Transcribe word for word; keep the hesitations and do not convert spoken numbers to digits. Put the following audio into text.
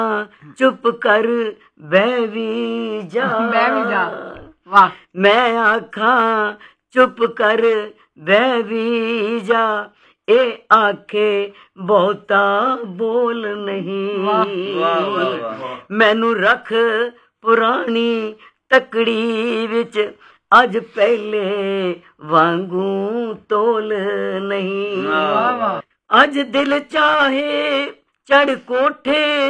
चुप कर बह भी जा, बह भी जा। वाह। मैं आखा चुप कर बह भी जा, ए आखे बहुता बोल नहीं। वाह। वाह वाह वाह। मैनू रख पुरानी तकड़ी विच, अज पहले वांगू तोल नहीं। वाह वाह। अज दिल चाहे चढ़ कोठे